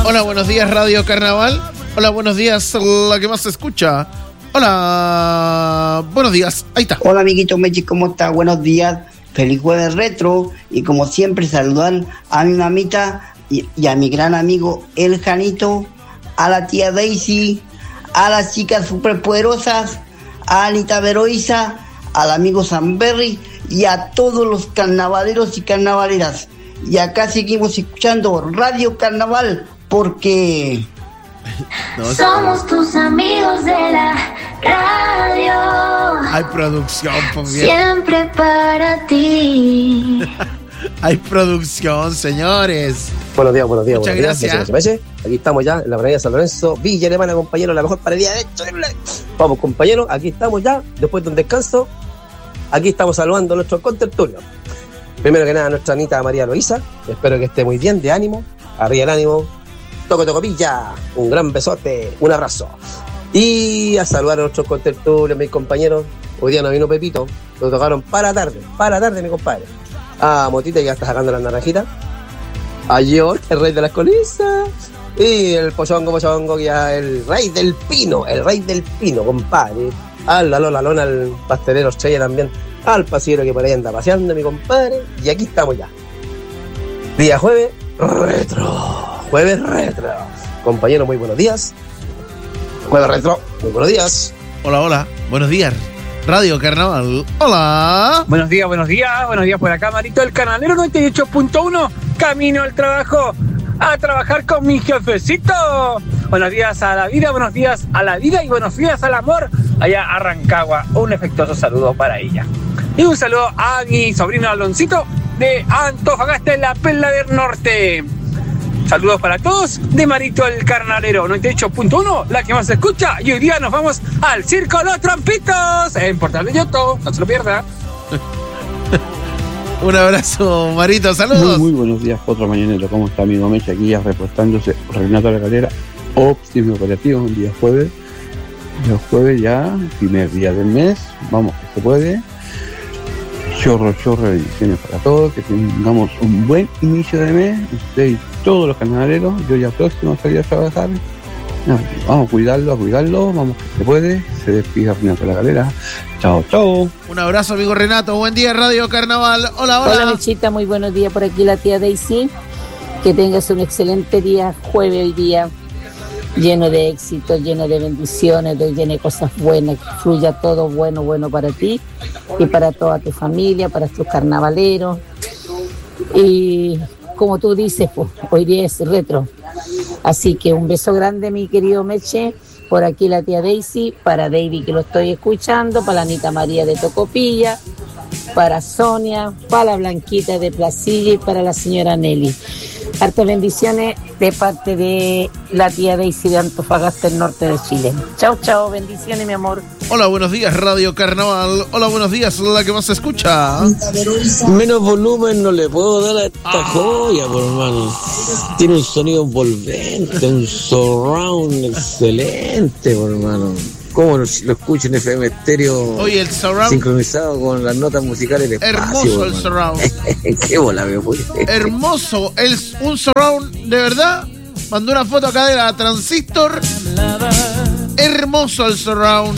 Hola, buenos días, Radio Carnaval. Hola, buenos días, la que más se escucha. Hola, buenos días. Ahí está. Hola, amiguito Mechi, ¿cómo está? Buenos días. Feliz jueves retro. Y como siempre, saludan a mi mamita y a mi gran amigo El Janito, a la tía Daisy, a las chicas superpoderosas, a Anita Veroiza, al amigo Samberry y a todos los carnavaleros y carnavaleras. Y acá seguimos escuchando Radio Carnaval porque... somos tus amigos de la radio. Hay producción, pues bien. Siempre para ti. Hay producción, señores. Buenos días. Muchas gracias. Aquí estamos ya en la Avenida San Lorenzo, Villa Alemana, compañero, la mejor panadería de hecho. Vamos, compañero, aquí estamos ya, después de un descanso. Aquí estamos saludando a nuestros contertulios. Primero que nada, a nuestra Anita María Loíza. Espero que esté muy bien, de ánimo. Arriba el ánimo. Toco Villa. Un gran besote, un abrazo. Y a saludar a nuestros contertulios, mis compañeros. Hoy día no vino Pepito, lo tocaron para tarde, mi compadre. A Motita, que ya está sacando las naranjitas. A George, el rey de las colisas. Y el Pochongo, que ya es el rey del pino, compadre. A la Lona, al pastelero Estrella también. Al pasillero que por ahí anda paseando, mi compadre. Y aquí estamos ya. Día jueves retro. Compañero, muy buenos días. Jueves retro, muy buenos días. Hola, buenos días. Radio Carnaval. Hola. Buenos días por acá, Marito el Carnalero 98.1. Camino al trabajo, a trabajar con mi jefecito. Buenos días a la vida, buenos días a la vida y buenos días al amor. Allá a Rancagua, un afectuoso saludo para ella. Y un saludo a mi sobrino Aloncito de Antofagasta, en la Perla del Norte. Saludos para todos de Marito el Carnalero 98.1, la que más se escucha. Y hoy día nos vamos al Circo Los Trampitos en Portal de Yoto, no se lo pierda. Un abrazo, Marito, saludos. Muy buenos días, otro mañanero. ¿Cómo está, amigo Mecha? Aquí ya reportándose Renato La Calera, Optimismo Operativo, un día jueves. Día jueves ya, primer día del mes. Vamos, que se puede. Chorro de bendiciones para todos, que tengamos un buen inicio de mes, usted y todos los carnavaleros. Yo ya próximo a salir a trabajar. No, vamos a cuidarlo, vamos, que se puede. Se despide Renato La Calera. Chao. Un abrazo, amigo Renato, buen día, Radio Carnaval. Hola. Hola, Mechita, muy buenos días por aquí, la tía Daisy. Que tengas un excelente día, jueves hoy día, lleno de éxito, lleno de bendiciones, lleno de cosas buenas, que fluya todo bueno para ti y para toda tu familia, para tus carnavaleros. Y como tú dices, pues, hoy día es retro. Así que un beso grande, mi querido Meche, por aquí la tía Daisy, para David, que lo estoy escuchando, para la Anita María de Tocopilla, para Sonia, para la Blanquita de Placilla y para la señora Nelly. Hartas bendiciones de parte de la tía Daisy de Antofagasta, el norte de Chile. Chao, bendiciones, mi amor. Hola, buenos días, Radio Carnaval. Hola, buenos días, la que más se escucha. Menos volumen no le puedo dar a esta joya, por hermano. Tiene un sonido envolvente, un surround excelente, por hermano. ¿Cómo lo escucho en FM Estéreo? Oye, el surround sincronizado con las notas musicales del espacio. Hermoso el surround. Qué bola, veo. Hermoso, un surround de verdad. Mandó una foto acá de la Transistor. Hermoso el surround.